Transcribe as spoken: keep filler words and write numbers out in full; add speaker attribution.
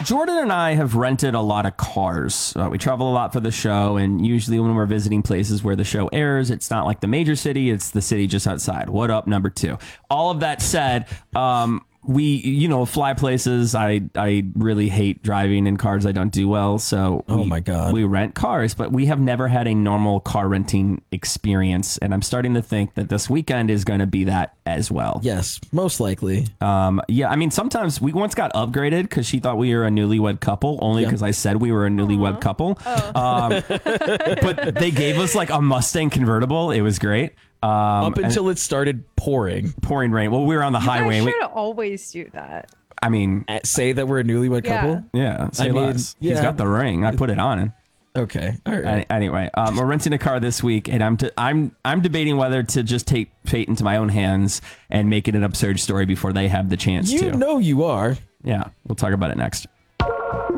Speaker 1: Jordan and I have rented a lot of cars. Uh, we travel a lot for the show, and usually when we're visiting places where the show airs, it's not like the major city, it's the city just outside. What up, number two? All of that said, um, we, you know, fly places. I, I really hate driving in cars. I don't do well. So
Speaker 2: oh
Speaker 1: we,
Speaker 2: my God,
Speaker 1: we rent cars, but we have never had a normal car renting experience. And I'm starting to think that this weekend is going to be that as well.
Speaker 2: Yes, most likely.
Speaker 1: Um, yeah, I mean, sometimes we once got upgraded because she thought we were a newlywed couple, only because yeah. I said we were a newlywed Aww. couple. Oh. Um, but they gave us like a Mustang convertible. It was great. Um,
Speaker 2: Up until it started pouring.
Speaker 1: Pouring rain. Well, we were on the
Speaker 3: you
Speaker 1: highway.
Speaker 3: You
Speaker 1: we
Speaker 3: should always do that.
Speaker 1: I mean,
Speaker 2: At, say that we're a newlywed
Speaker 3: yeah.
Speaker 2: couple.
Speaker 1: Yeah, say
Speaker 2: I mean,
Speaker 1: less.
Speaker 2: yeah.
Speaker 1: He's got the ring. I put it on him.
Speaker 2: Okay. All right.
Speaker 1: Any, anyway, um, we're renting a car this week, and I'm t- I'm I'm debating whether to just take fate into my own hands and make it an absurd story before they have the chance
Speaker 2: you
Speaker 1: to.
Speaker 2: You know you are.
Speaker 1: Yeah, we'll talk about it next.